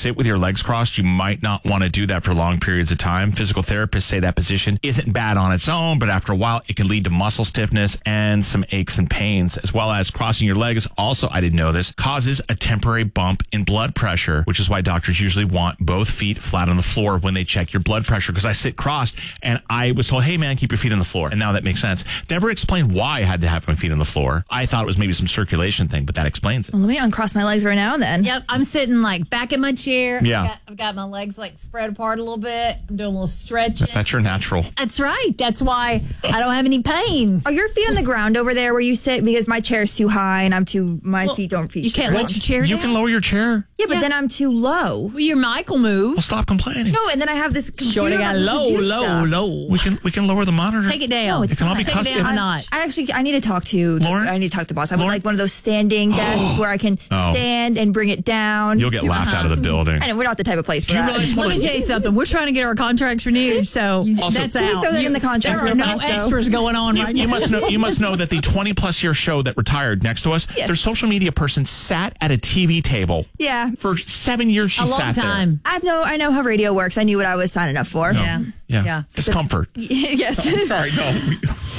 sit with your legs crossed, you might not want to do that for long periods of time. Physical therapists say that position isn't bad on its own, but after a while, it can lead to muscle stiffness and some aches and pains, as well as crossing your legs. Also, I didn't know this, causes a temporary bump in blood pressure, which is why doctors usually want both feet flat on the floor when they check your blood pressure. Because I sit crossed and I was told, hey man, keep your feet on the floor. And now that makes sense. Never explained why I had to have my feet on the floor. I thought it was maybe some circulation thing, but that explains it. Well, let me uncross my legs right now then. Yep, I'm sitting like back in my chair. Yeah. I've got my legs like spread apart a little bit. I'm doing a little stretching. That's your natural. That's right. That's why I don't have any pain. Are your feet on the ground over there where you sit? Because my chair's too high and my feet don't reach. You can't let your chair You down? can lower your chair. Yeah, but then I'm too low. Well, your mic will move. Well, stop complaining. No, and then I have this computer. Shorty got to low, do low, stuff. low. We can lower the monitor. Take it down. No, it's It can all be Take it custom. down a notch. I need to talk to Lauren? I need to talk to the boss. I would Lauren? like one of those standing desks where I can stand and bring it down. You'll get laughed out of the building. I know we're not the type of place for Do you that. realize Let me tell you something. We're trying to get our contracts renewed, so that's Can we out. throw that in the contract There are real no fast, though? extras going on right You now. must know that the 20-plus year show that retired next to us, their social media person sat at a TV table. Yeah. For 7 years, she A long sat time. I know how radio works. I knew what I was signing up for. there. Yeah. Yeah. Discomfort. Yes. Sorry, no.